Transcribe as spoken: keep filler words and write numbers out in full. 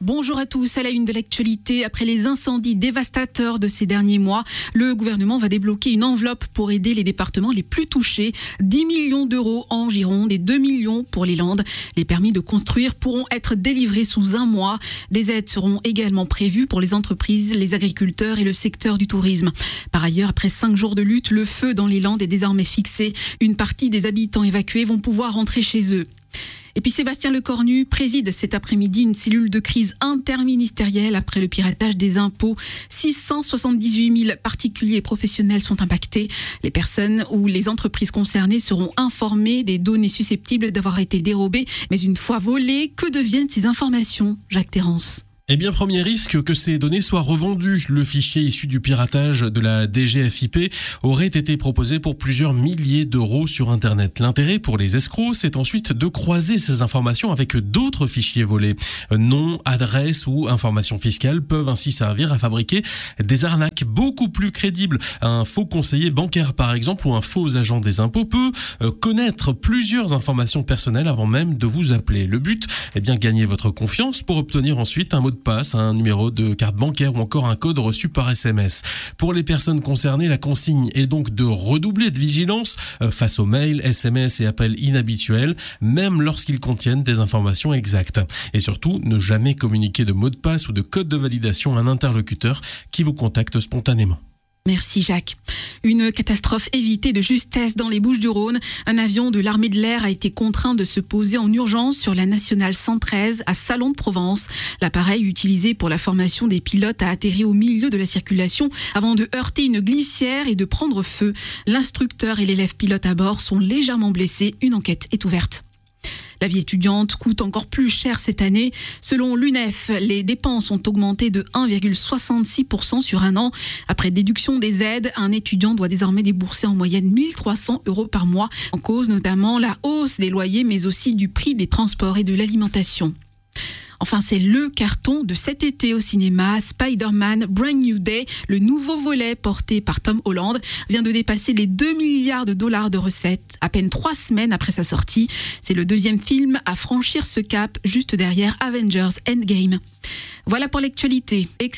Bonjour à tous, à la une de l'actualité. Après les incendies dévastateurs de ces derniers mois, le gouvernement va débloquer une enveloppe pour aider les départements les plus touchés. dix millions d'euros en Gironde et deux millions pour les Landes. Les permis de construire pourront être délivrés sous un mois. Des aides seront également prévues pour les entreprises, les agriculteurs et le secteur du tourisme. Par ailleurs, après cinq jours de lutte, le feu dans les Landes est désormais fixé. Une partie des habitants évacués vont pouvoir rentrer chez eux. Et puis Sébastien Lecornu préside cet après-midi une cellule de crise interministérielle après le piratage des impôts. six cent soixante-dix-huit mille particuliers et professionnels sont impactés. Les personnes ou les entreprises concernées seront informées des données susceptibles d'avoir été dérobées. Mais une fois volées, que deviennent ces informations, Jacques Terrance ? Eh bien, premier risque, que ces données soient revendues. Le fichier issu du piratage de la D G F I P aurait été proposé pour plusieurs milliers d'euros sur Internet. L'intérêt pour les escrocs, c'est ensuite de croiser ces informations avec d'autres fichiers volés. Noms, adresses ou informations fiscales peuvent ainsi servir à fabriquer des arnaques beaucoup plus crédibles. Un faux conseiller bancaire, par exemple, ou un faux agent des impôts peut connaître plusieurs informations personnelles avant même de vous appeler. Le but, eh bien, gagner votre confiance pour obtenir ensuite un mot de passe, un numéro de carte bancaire ou encore un code reçu par S M S. Pour les personnes concernées, la consigne est donc de redoubler de vigilance face aux mails, S M S et appels inhabituels, même lorsqu'ils contiennent des informations exactes. Et surtout, ne jamais communiquer de mot de passe ou de code de validation à un interlocuteur qui vous contacte spontanément. Merci Jacques. Une catastrophe évitée de justesse dans les Bouches-du-Rhône. Un avion de l'armée de l'air a été contraint de se poser en urgence sur la nationale cent treize à Salon de Provence. L'appareil utilisé pour la formation des pilotes a atterri au milieu de la circulation avant de heurter une glissière et de prendre feu. L'instructeur et l'élève pilote à bord sont légèrement blessés. Une enquête est ouverte. La vie étudiante coûte encore plus cher cette année. Selon l'U N E F, les dépenses ont augmenté de un virgule soixante-six pour cent sur un an. Après déduction des aides, un étudiant doit désormais débourser en moyenne mille trois cents euros par mois. En cause notamment la hausse des loyers, mais aussi du prix des transports et de l'alimentation. Enfin, c'est le carton de cet été au cinéma. Spider-Man Brand New Day, le nouveau volet porté par Tom Holland, vient de dépasser les deux milliards de dollars de recettes, à peine trois semaines après sa sortie. C'est le deuxième film à franchir ce cap, juste derrière Avengers Endgame. Voilà pour l'actualité.